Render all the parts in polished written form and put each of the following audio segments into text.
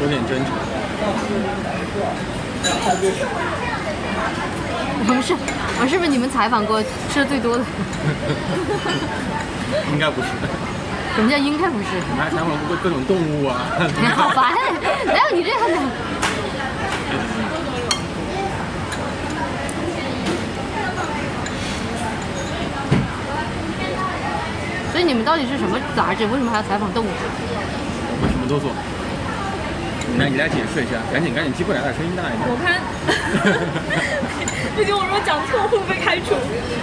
有点真诚。 我是不是你们采访过吃的最多的？ 应该不是。 什么叫应该不是？ 你们还采访过各种动物啊？ 好烦，哪有你这样的？所以你们到底是什么杂志？为什么还要采访动物？ 我什么都做。来，你来解释一下，赶紧，机会来了，声音大一点。 我看，不行，我说讲错会不会被开除？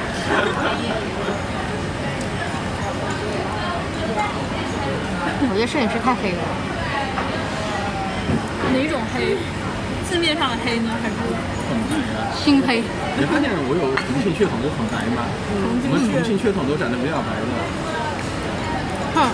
我觉得摄影师太黑了。 哪种黑？字面上的黑呢，还是很白啊？ 心黑。 你发现我有重庆血统都很白吗？我们重庆血统都长得比较白的。 哼。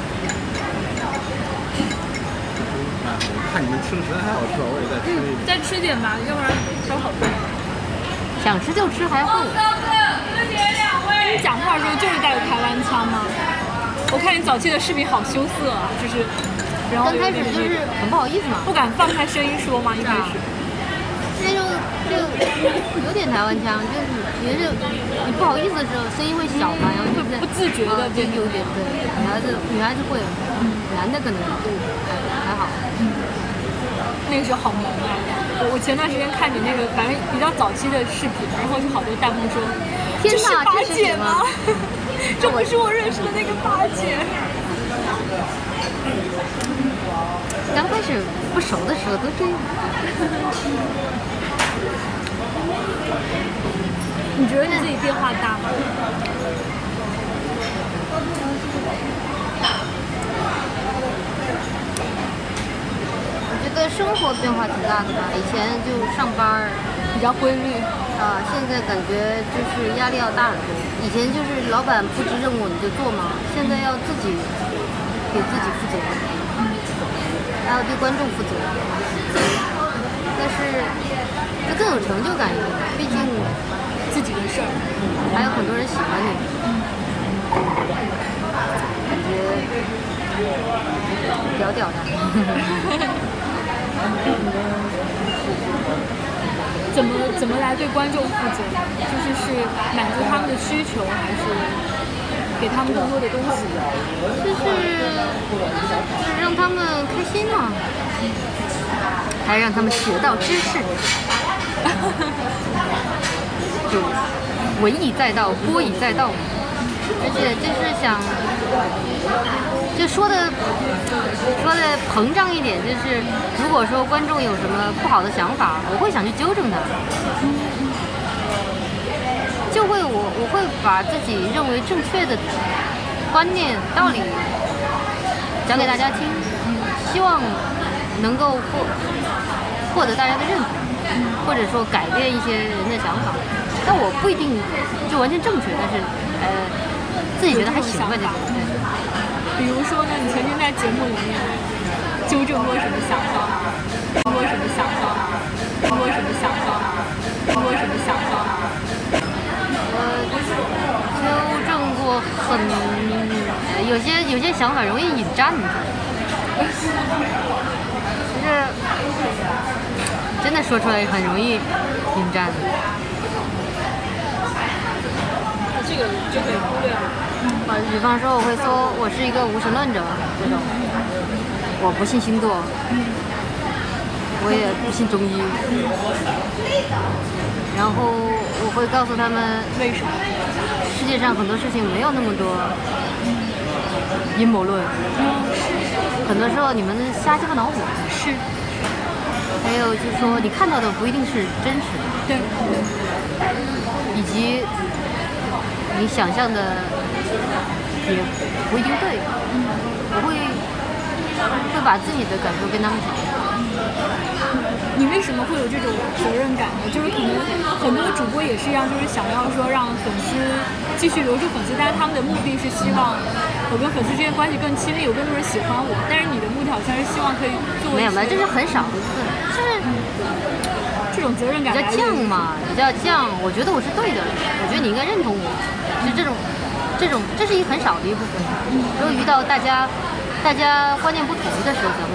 我看你们吃的实在太好吃了，我也再吃一点。 再吃点吧，要不然超好吃。 想吃就吃，还会。 你讲话的时候就是带着台湾腔吗？我看你早期的视频好羞涩啊，就是，然后刚开始就是很不好意思嘛， 不敢放开声音说嘛，一开始。 那就有点台湾腔，就是也是你不好意思的时候，声音会小嘛，然后会不自觉的就有点对。女孩子会，男的可能就还好。 那个时候好萌啊！我前段时间看你那个，反正比较早期的视频，然后就好多弹幕说：“ 天哪， 这是八姐吗？这不是我认识的那个八姐。” 刚开始不熟的时候都这样。 你觉得你自己变化大吗？ 我觉得生活变化挺大的吧，以前就上班比较规律啊，现在感觉就是压力要大很多。以前就是老板布置任务你就做嘛，现在要自己给自己负责，还要对观众负责。但是就更有成就感一点，毕竟自己的事儿， 还有很多人喜欢你，感觉屌屌的。 怎么来对观众负责？就是满足他们的需求，还是给他们更多的东西？ 就是让他们开心嘛，还是让他们学到知识。就文以载道，播以载道，而且就是想，就说的膨胀一点，就是如果说观众有什么不好的想法，我会想去纠正他，我会把自己认为正确的观念道理讲给大家听，希望能够获得大家的认同，或者说改变一些人的想法。但我不一定就完全正确，但是自己觉得还行吧，这种。 比如说呢，你曾经在节目里面纠正过什么想法？过什么想法？过什么想法？过什么想法？ 纠正过有些想法容易引战，就是真的说出来很容易引战。 这个就可以忽略了。 比方说我会说我是一个无神论者，这种我不信星座，我也不信中医，然后我会告诉他们为什么世界上很多事情没有那么多阴谋论，很多时候你们瞎鸡巴挠火。 是。 还有就是说你看到的不一定是真实的， 对， 以及你想象的也不一定对，我会把自己的感受跟他们讲。 你为什么会有这种责任感呢？就是可能很多主播也是一样，就是想要说让粉丝继续留住粉丝，但是他们的目的是希望我跟粉丝之间关系更亲密，有更多人喜欢我。但是你的目的好像是希望可以作为没有，这是很少的部分，就是这种责任感比较犟嘛，比较犟。我觉得我是对的，我觉得你应该认同我，就这种，这是一个很少的一部分。如果遇到大家观念不同的时候才会。